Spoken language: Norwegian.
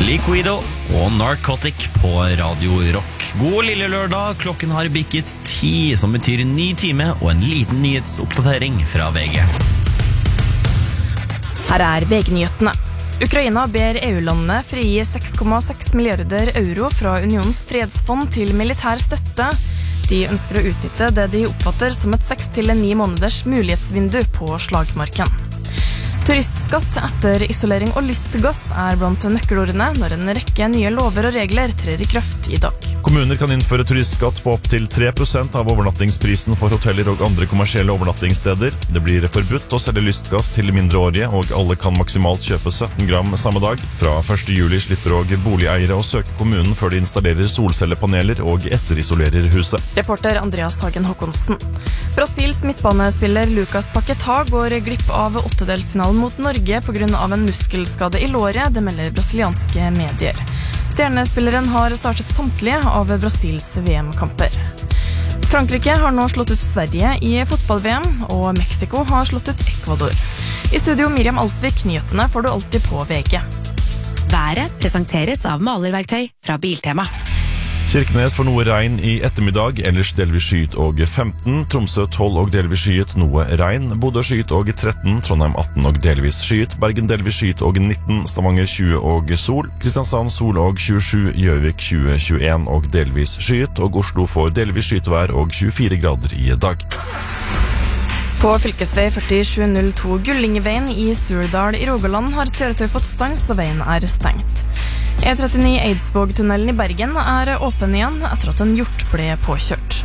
Liquido og Narcotic på Radio Rock. God lille lørdag, klokken har bikket 10, som betyr en ny time og en liten nyhetsoppdatering fra VG. Her er VG-nyhetene. Ukraina ber EU-landene frigi 6,6 milliarder euro fra unionens fredsfond til militær støtte. De ønsker å utnytte det de oppfatter som et 6 til 9 måneders mulighetsvindu på slagmarken. Turistskatt etter isolering og lystgass er blant nøkkelordene når en rekke nye lover og regler trer i kraft i dag. Kommuner kan innføre turistskatt på opp til 3% av overnattingsprisen for hoteller og andre kommersielle overnattingssteder. Det blir forbudt å selge lystgass til mindreårige, og alle kan maksimalt kjøpe 17 gram samme dag. Fra 1. juli slipper også boligeiere å søke kommunen før de installerer solcellepaneler og etterisolerer huset. Reporter Andreas Hagen Håkonsen. Brasils midtbanespiller Lucas Paquetá går glipp av åttedelsfinalen mot Norge på grunn av en muskelskade i låret, det melder brasilianske medier. Stjernespilleren har startet samtlige av Brasils VM-kamper. Frankrike har nå slått ut Sverige i fotball-VM, og Mexico har slått ut Ecuador. I studio Miriam Alsvik, nyhetene får du alltid på VG. Været presenteres av malerverktøy fra Biltema. Kirkenes får noe regn i ettermiddag, ellers delvis skyet og 15, Tromsø 12 og delvis skyet, noe regn, Bodø skyet og 13, Trondheim 18 og delvis skyet, Bergen delvis skyet og 19, Stavanger 20 og sol, Kristiansand sol og 27, Gjøvik 20, 21 og delvis skyet, og Oslo får delvis skyetevær og 24 grader i dag. På fylkesvei 4702 Gullingeveien i Surdal i Rogaland har et kjøretøy fått stans, og veien er stengt. E39 Eidsvågtunnelen i Bergen er åpen igjen etter at en hjort ble påkjørt.